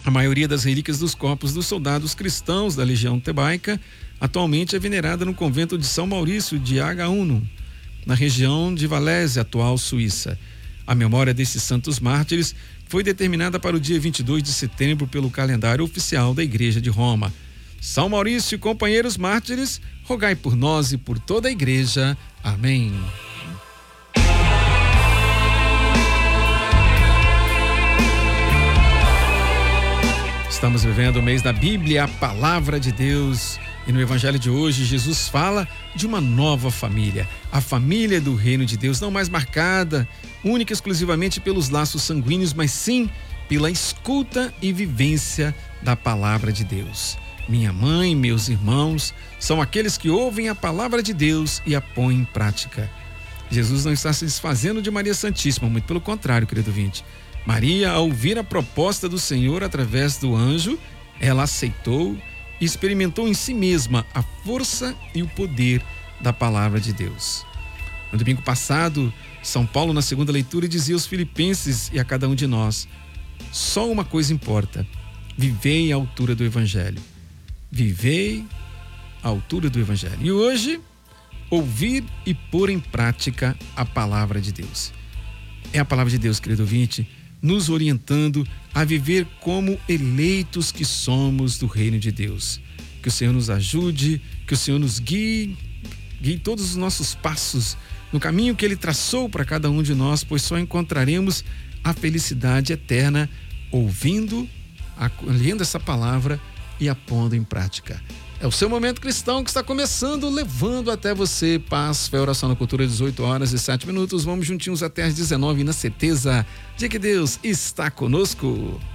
A maioria das relíquias dos corpos dos soldados cristãos da Legião Tebaica atualmente é venerada no convento de São Maurício de Agaunum, na região de Valésia, atual Suíça. A memória desses santos mártires foi determinada para o dia 22 de setembro pelo calendário oficial da Igreja de Roma. São Maurício e companheiros mártires, rogai por nós e por toda a Igreja. Amém. Estamos vivendo o mês da Bíblia, a Palavra de Deus. E no Evangelho de hoje, Jesus fala de uma nova família. A família do Reino de Deus, não mais marcada única e exclusivamente pelos laços sanguíneos, mas sim pela escuta e vivência da Palavra de Deus. Minha mãe, meus irmãos, são aqueles que ouvem a Palavra de Deus e a põem em prática. Jesus não está se desfazendo de Maria Santíssima, muito pelo contrário, querido ouvinte. Maria, ao ouvir a proposta do Senhor através do anjo, ela aceitou e experimentou em si mesma a força e o poder da Palavra de Deus. No domingo passado, São Paulo, na segunda leitura, dizia aos filipenses e a cada um de nós: só uma coisa importa, vivei à altura do Evangelho. Vivei à altura do Evangelho. E hoje, ouvir e pôr em prática a Palavra de Deus. É a Palavra de Deus, querido ouvinte, nos orientando a viver como eleitos que somos do Reino de Deus. Que o Senhor nos ajude, que o Senhor nos guie todos os nossos passos no caminho que Ele traçou para cada um de nós, pois só encontraremos a felicidade eterna ouvindo, acolhendo essa palavra e a pondo em prática. É o seu momento cristão que está começando, levando até você paz, fé, oração na cultura, 18h07. Vamos juntinhos até às 19h, na certeza de que Deus está conosco.